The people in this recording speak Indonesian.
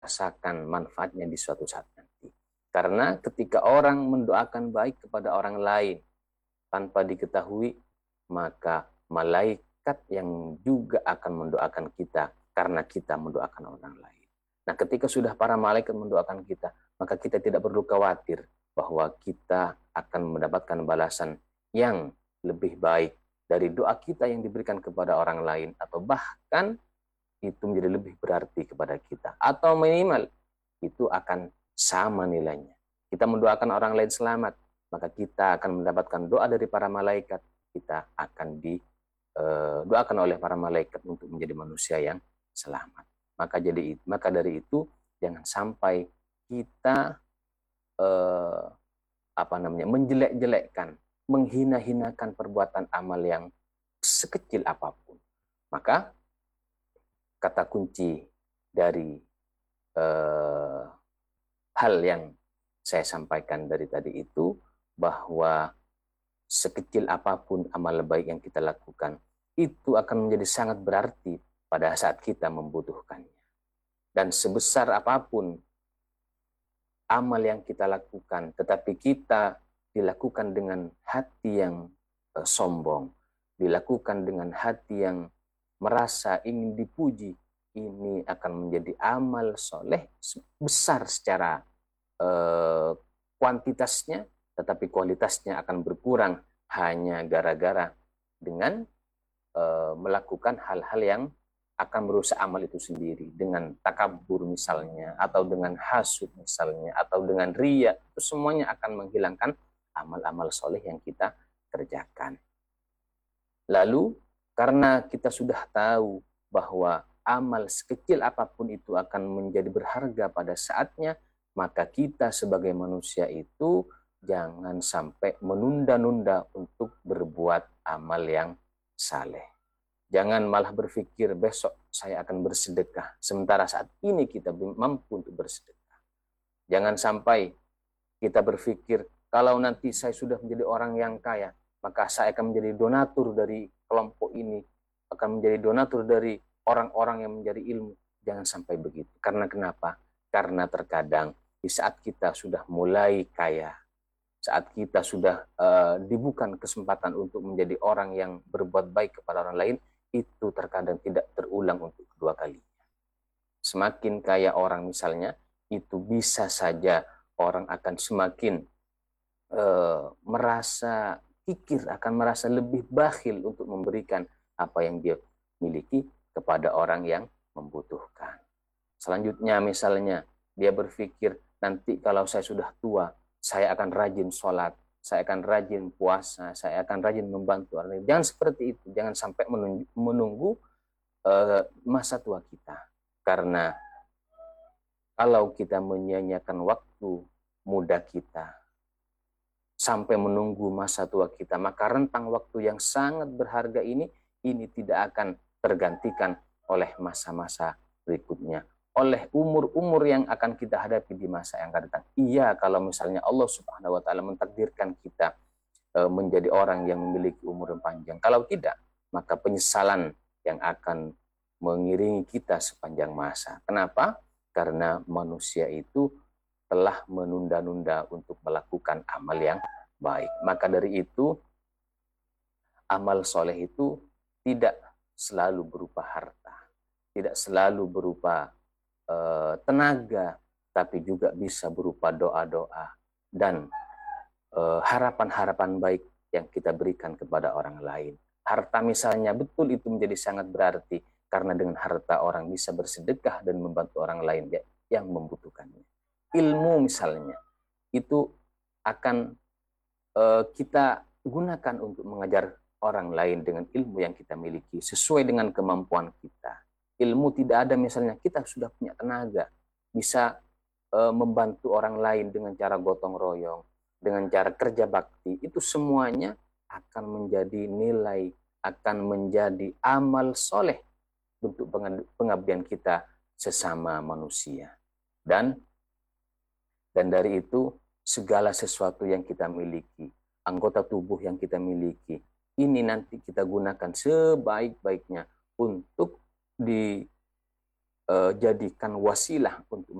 rasakan manfaatnya di suatu saat nanti. Karena ketika orang mendoakan baik kepada orang lain tanpa diketahui, maka malaikat yang juga akan mendoakan kita karena kita mendoakan orang lain. Nah, ketika sudah para malaikat mendoakan kita, maka kita tidak perlu khawatir bahwa kita akan mendapatkan balasan yang lebih baik dari doa kita yang diberikan kepada orang lain, atau bahkan itu menjadi lebih berarti kepada kita, atau minimal itu akan sama nilainya. Kita mendoakan orang lain selamat, maka kita akan mendapatkan doa dari para malaikat. Kita akan didoakan oleh para malaikat untuk menjadi manusia yang selamat. Maka dari itu jangan sampai kita menjelek-jelekkan, menghina-hinakan perbuatan amal yang sekecil apapun. Maka kata kunci dari hal yang saya sampaikan dari tadi itu, bahwa sekecil apapun amal baik yang kita lakukan, itu akan menjadi sangat berarti pada saat kita membutuhkannya. Dan sebesar apapun amal yang kita lakukan, tetapi kita dilakukan dengan hati yang sombong, dilakukan dengan hati yang merasa ingin dipuji, ini akan menjadi amal soleh besar secara kuantitasnya, tetapi kualitasnya akan berkurang hanya gara-gara dengan melakukan hal-hal yang akan merusak amal itu sendiri, dengan takabur misalnya, atau dengan hasud misalnya, atau dengan riya. Itu semuanya akan menghilangkan amal-amal soleh yang kita kerjakan. Lalu karena kita sudah tahu bahwa amal sekecil apapun itu akan menjadi berharga pada saatnya, maka kita sebagai manusia itu jangan sampai menunda-nunda untuk berbuat amal yang saleh. Jangan malah berpikir besok saya akan bersedekah, sementara saat ini kita mampu untuk bersedekah. Jangan sampai kita berpikir kalau nanti saya sudah menjadi orang yang kaya, maka saya akan menjadi donatur dari kelompok ini, akan menjadi donatur dari orang-orang yang mencari ilmu. Jangan sampai begitu. Karena kenapa? Karena terkadang di saat kita sudah mulai kaya, saat kita sudah dibuka kesempatan untuk menjadi orang yang berbuat baik kepada orang lain, itu terkadang tidak terulang untuk kedua kalinya. Semakin kaya orang misalnya, itu bisa saja orang akan semakin merasa kikir, akan merasa lebih bakhil untuk memberikan apa yang dia miliki kepada orang yang membutuhkan. Selanjutnya misalnya dia berpikir, nanti kalau saya sudah tua, saya akan rajin sholat, saya akan rajin puasa, saya akan rajin membantu orang lain. Jangan seperti itu, jangan sampai menunggu masa tua kita. Karena kalau kita menyia-nyiakan waktu muda kita sampai menunggu masa tua kita, maka rentang waktu yang sangat berharga ini tidak akan tergantikan oleh masa-masa berikutnya, oleh umur-umur yang akan kita hadapi di masa yang akan datang. Iya, kalau misalnya Allah Subhanahu wa taala mentakdirkan kita menjadi orang yang memiliki umur yang panjang. Kalau tidak, maka penyesalan yang akan mengiringi kita sepanjang masa. Kenapa? Karena manusia itu telah menunda-nunda untuk melakukan amal yang baik. Maka dari itu, amal soleh itu tidak selalu berupa harta, tidak selalu berupa tenaga, tapi juga bisa berupa doa-doa dan harapan-harapan baik yang kita berikan kepada orang lain. Harta misalnya, betul itu menjadi sangat berarti, karena dengan harta orang bisa bersedekah dan membantu orang lain yang membutuhkannya. Ilmu misalnya, itu akan kita gunakan untuk mengajar orang lain dengan ilmu yang kita miliki, sesuai dengan kemampuan kita. Ilmu tidak ada misalnya, kita sudah punya tenaga, bisa membantu orang lain dengan cara gotong royong, dengan cara kerja bakti, itu semuanya akan menjadi nilai, akan menjadi amal soleh untuk pengabdian kita sesama manusia. Dan dari itu, segala sesuatu yang kita miliki, anggota tubuh yang kita miliki, ini nanti kita gunakan sebaik-baiknya untuk jadikan wasilah untuk